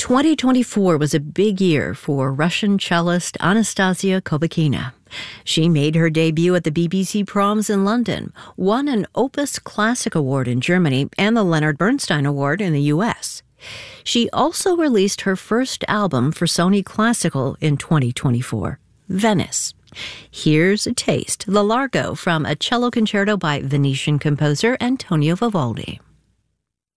2024 was a big year for Russian cellist Anastasia Kobakina. She made her debut at the BBC Proms in London, won an Opus Classic Award in Germany and the Leonard Bernstein Award in the U.S. She also released her first album for Sony Classical in 2024, Venice. Here's a taste, the Largo from a cello concerto by Venetian composer Antonio Vivaldi.